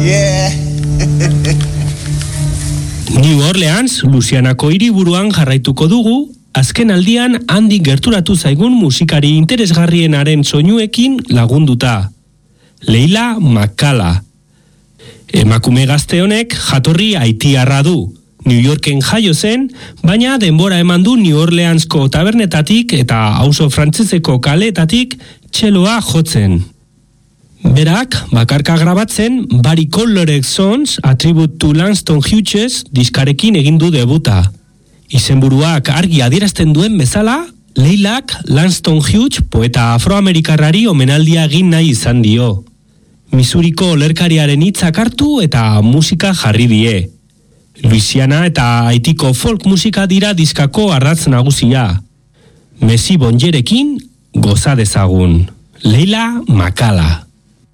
New Orleans, Louisianako hiriburuan jarraituko dugu, azken aldian handik gerturatu zaigun musikari interesgarrienaren soinuekin lagunduta. Leila McCalla. Emakume gazte honek jatorri haitiarra du. New Yorken jaio zen, baina denbora eman du New Orleansko tabernetatik eta auzo frantseseko kaleetatik txeloa jotzen. Berak, bakarka grabatzen, Barry Colored Sons, A Tribute to Langston Hughes diskarekin egin du debuta. Izenburuak argi adierazten duen bezala, Leilak Langston Hughes poeta afroamerikarrari omenaldia egin nahi izan dio. Missouriko olerkariaren hitzak hartu eta musika jarri die. Louisiana eta Haitiko folk musika dira diskako ardatz nagusia. Messi Bonjerekin goza dezagun. Leila McCalla.